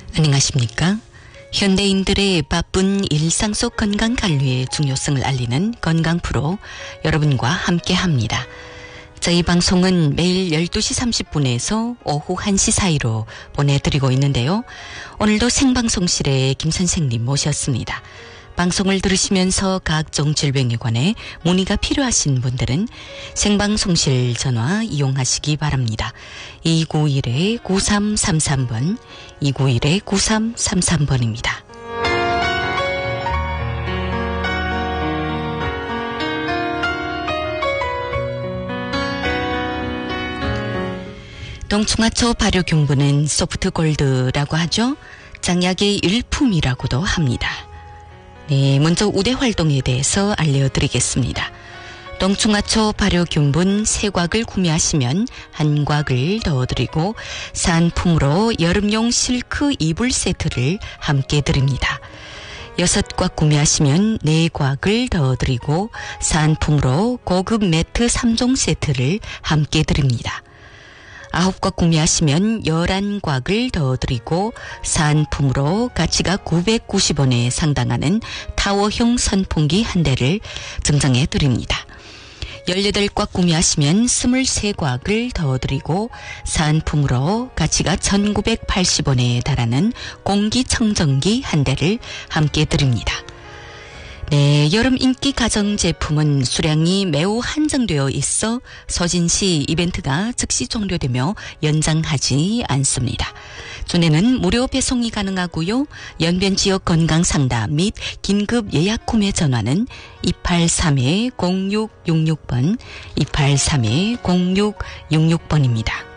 안녕하십니까? 현대인들의 바쁜 일상 속 건강 관리의 중요성을 알리는 건강 프로 여러분과 함께합니다. 저희 방송은 매일 12시 30분에서 오후 1시 사이로 보내드리고 있는데요. 오늘도 생방송실에 김 선생님 모셨습니다. 방송을 들으시면서 각종 질병에 관해 문의가 필요하신 분들은 생방송실 전화 이용하시기 바랍니다. 291-9333번, 291-9333번입니다. 동충하초 발효균분은 소프트골드라고 하죠. 장약의 일품이라고도 합니다. 네, 먼저 우대 활동에 대해서 알려드리겠습니다. 동충하초 발효균분 3곽을 구매하시면 1곽을 넣어드리고 산품으로 여름용 실크 이불 세트를 함께 드립니다. 6곽 구매하시면 4곽을 넣어드리고 산품으로 고급 매트 3종 세트를 함께 드립니다. 9곽 구매하시면 11곽을 넣어드리고 사은품으로 가치가 990원에 상당하는 타워형 선풍기 1대를 증정해 드립니다. 18곽 구매하시면 23곽을 넣어드리고 사은품으로 가치가 1980원에 달하는 공기청정기 1대를 함께 드립니다. 네, 여름 인기 가전제품은 수량이 매우 한정되어 있어 소진시 이벤트가 즉시 종료되며 연장하지 않습니다. 전에는 무료 배송이 가능하고요. 연변 지역 건강상담 및 긴급 예약 구매 전화는 283-0666번, 283-0666번입니다.